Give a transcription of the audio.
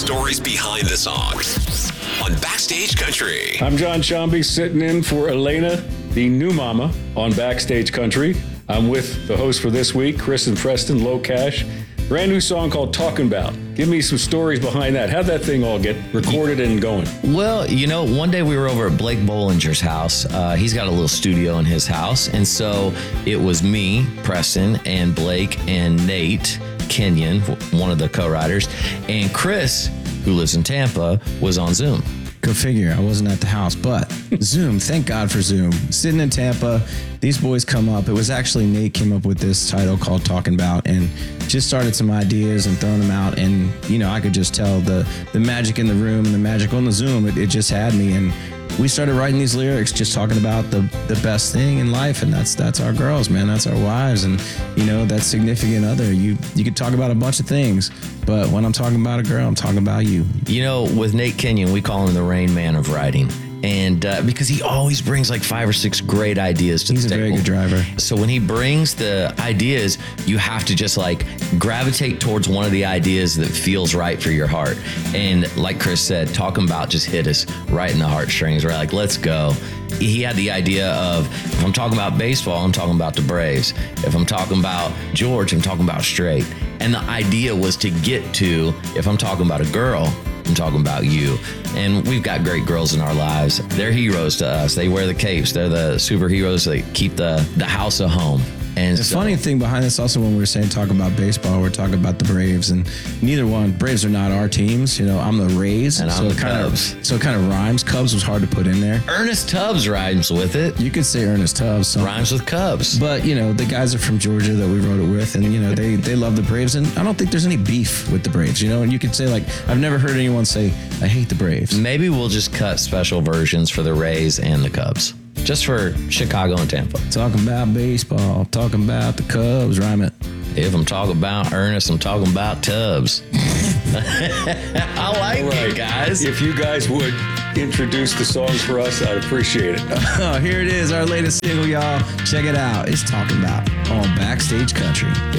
stories behind the songs on Backstage Country. I'm John Chomby, sitting in for Elena, the new mama, on Backstage Country. I'm with the host for this week, Chris and Preston, Low Cash. Brand new song called Talking About. Give me some stories behind that. How'd that thing all get recorded and going? Well, one day we were over at Blake Bollinger's house. He's got a little studio in his house. And so it was me, Preston, and Blake, and Nate Kenyon, one of the co-writers, and Chris, who lives in Tampa, was on Zoom. Go figure. I wasn't at the house, but Zoom. Thank God for Zoom. Sitting in Tampa, these boys come up. It was actually Nate came up with this title called Talking About, and just started some ideas and throwing them out. And I could just tell the magic in the room and the magic on the Zoom. It just had me, and we started writing these lyrics, just talking about the best thing in life, and that's our girls, man. That's our wives, and that significant other. You could talk about a bunch of things, but when I'm talking about a girl, I'm talking about you. With Nate Kenyon, we call him the Rain Man of writing. And because he always brings like 5 or 6 great ideas to the table. He's a very good driver. So when he brings the ideas, you have to just like gravitate towards one of the ideas that feels right for your heart. And like Chris said, Talking About just hit us right in the heartstrings. We're like, let's go. He had the idea of, if I'm talking about baseball, I'm talking about the Braves. If I'm talking about George, I'm talking about straight. And the idea was to get to, if I'm talking about a girl, I'm talking about you. And we've got great girls in our lives. They're heroes to us. They wear the capes. They're the superheroes that keep the house a home. And the funny thing behind this also, when we were saying talk about baseball, we're talking about the Braves, and neither one. Braves are not our teams. I'm the Rays, and I'm the Cubs. So it kind of rhymes. Cubs was hard to put in there. Ernest Tubbs rhymes with it. You could say Ernest Tubbs. So. Rhymes with Cubs. But the guys are from Georgia that we wrote it with, and they love the Braves, and I don't think there's any beef with the Braves. And you could say, like, I've never heard anyone say I hate the Braves. Maybe we'll just cut special versions for the Rays and the Cubs. Just for Chicago and Tampa. Talking about baseball, talking about the Cubs, rhyme it. If I'm talking about Ernest, I'm talking about Tubbs. I like it, guys. If you guys would introduce the songs for us, I'd appreciate it. Oh, here it is, our latest single, y'all. Check it out. It's Talking About on Backstage Country.